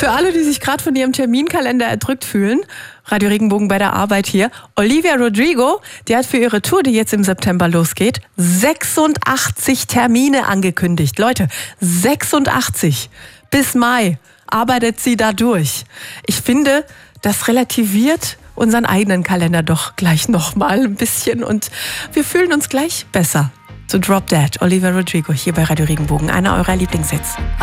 Für alle, die sich gerade von ihrem Terminkalender erdrückt fühlen, Radio Regenbogen bei der Arbeit hier. Olivia Rodrigo, die hat für ihre Tour, die jetzt im September losgeht, 86 Termine angekündigt. Leute, 86. Bis Mai arbeitet sie da durch. Ich finde, das relativiert unseren eigenen Kalender doch gleich nochmal ein bisschen und wir fühlen uns gleich besser. So Drop Dead, Olivia Rodrigo hier bei Radio Regenbogen, einer eurer Lieblingshits.